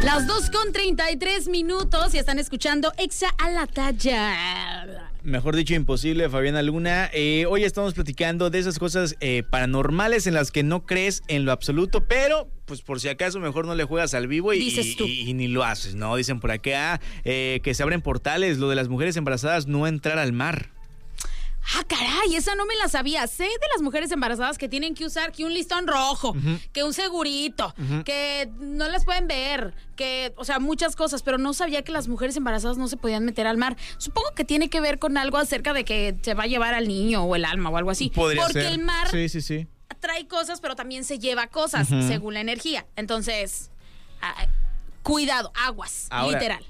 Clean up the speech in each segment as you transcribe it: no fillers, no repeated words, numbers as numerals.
Las 2:33 y están escuchando Exa a la talla. Mejor dicho, imposible, Fabiana Luna. Hoy estamos platicando de esas cosas paranormales en las que no crees en lo absoluto, pero pues por si acaso mejor no le juegas al vivo y ni lo haces, ¿no? Dicen por acá que se abren portales, lo de las mujeres embarazadas, no entrar al mar. Ah, caray, esa no me la sabía. Sé de las mujeres embarazadas que tienen que usar que un listón rojo, que un segurito, que no las pueden ver, que, o sea, muchas cosas, pero no sabía que las mujeres embarazadas no se podían meter al mar. Supongo que tiene que ver con algo acerca de que se va a llevar al niño o el alma o algo así. Podría Porque ser. El mar sí. trae cosas, pero también se lleva cosas según la energía. Entonces, cuidado, aguas, ahora, literal.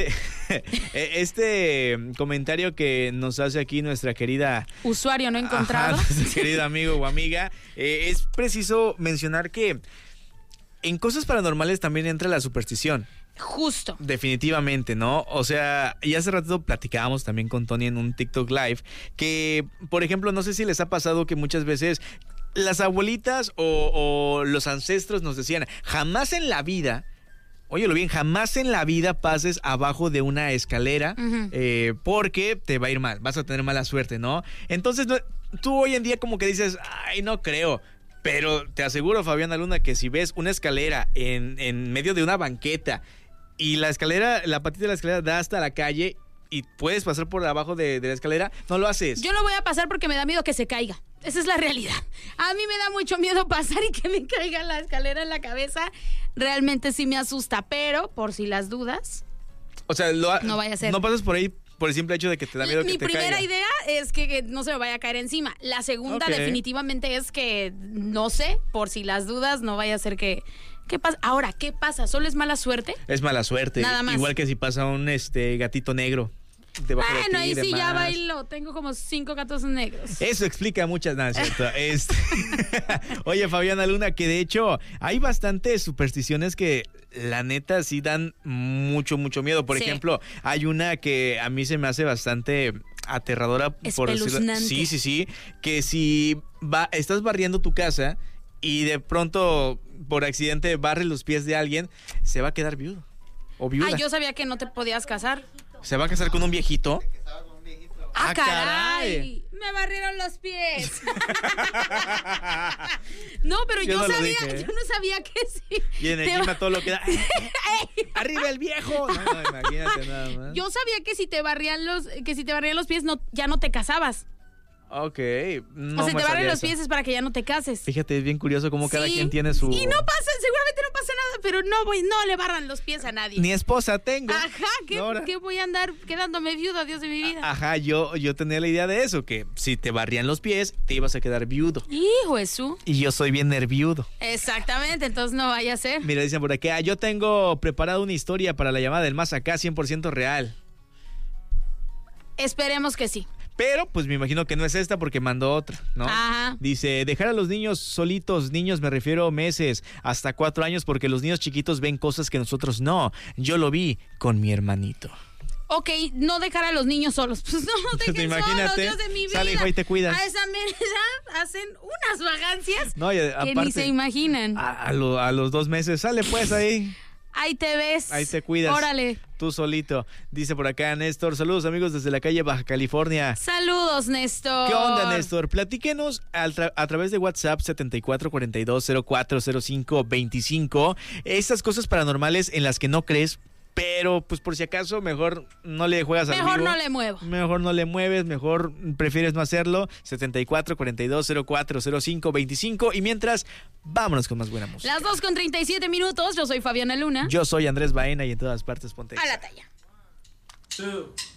Este comentario que nos hace aquí nuestra querida usuario no encontrado, nuestro querido amigo o amiga, es preciso mencionar que en cosas paranormales también entra la superstición. Justo. Definitivamente, ¿no? O sea, y hace rato platicábamos también con Tony en un TikTok Live que, por ejemplo, no sé si les ha pasado que muchas veces las abuelitas o los ancestros nos decían, jamás en la vida, óyelo bien, jamás en la vida pases abajo de una escalera porque te va a ir mal, vas a tener mala suerte, ¿no? Entonces, tú hoy en día como que dices, ay, no creo. Pero te aseguro, Fabiana Luna, que si ves una escalera en medio de una banqueta y la escalera, la patita de la escalera da hasta la calle y puedes pasar por abajo de la escalera, no lo haces. Yo no voy a pasar porque me da miedo que se caiga. Esa es la realidad. A mí me da mucho miedo pasar y que me caiga la escalera en la cabeza. Realmente sí me asusta, pero por si las dudas, o sea, no vaya a ser. No pasas por ahí por el simple hecho de que te da miedo que te caiga. Mi primera idea es que no se me vaya a caer encima. La segunda definitivamente es que, no sé, por si las dudas, no vaya a ser que... ¿Qué pasa? Ahora, ¿qué pasa? ¿Solo es mala suerte? Es mala suerte. Nada más. Igual que si pasa un gatito negro debajo de ti. Ahí sí demás. ya bailo. Tengo como 5 gatos negros. Eso explica muchas nada, ¿cierto? Oye, Fabiana Luna, que de hecho hay bastantes supersticiones que la neta sí dan mucho miedo. Por ejemplo, hay una que a mí se me hace bastante aterradora. Por decirlo. Sí. Que si estás barriendo tu casa y de pronto por accidente barre los pies de alguien, se va a quedar viudo o viuda. Yo sabía que no te podías casar. ¿Se va a casar con un viejito? ¡Ah, caray! Me barrieron los pies. No, pero yo no sabía que sí. Y en encima todo lo que da. ¡Arriba el viejo! No, imagínate nada más. Yo sabía que si te barrían los pies, ya no te casabas. Ok. No, o si te barren los pies es para que ya no te cases. Fíjate, es bien curioso cómo cada quien tiene su... Y no pasa, seguramente no pasa nada, pero no le barran los pies a nadie. Ni esposa tengo. Ajá, ¿qué voy a andar quedándome viuda, Dios de mi vida? Ajá, yo tenía la idea de eso, que si te barrían los pies, te ibas a quedar viudo. Hijo Jesús. Y yo soy bien nerviudo. Exactamente, entonces no vaya a ser. Mira, dicen por acá, yo tengo preparado una historia para la llamada del más acá, 100% real. Esperemos que sí. Pero, pues me imagino que no es esta porque mandó otra, ¿no? Ajá. Dice, dejar a los niños solitos, niños me refiero meses, hasta 4 años, porque los niños chiquitos ven cosas que nosotros no. Yo lo vi con mi hermanito. Ok, no dejar a los niños solos. Pues no dejen solos, Dios de mi vida. Sale, hijo, y te cuidas. A esa edad hacen unas vagancias que ni se imaginan. A los 2 meses, sale pues ahí. Ahí te ves. Ahí te cuidas. Órale. Tú solito. Dice por acá Néstor. Saludos, amigos, desde la calle Baja California. Saludos, Néstor. ¿Qué onda, Néstor? Platíquenos a través de WhatsApp 7442040525 estas cosas paranormales en las que no crees, pero pues por si acaso mejor no le juegas al vivo. Mejor no le muevo. Mejor no le mueves, mejor prefieres no hacerlo. 7442040525 y mientras, vámonos con más buena música. Las 2:37. Yo soy Fabiana Luna. Yo soy Andrés Baena y en todas partes ponte a la talla. 2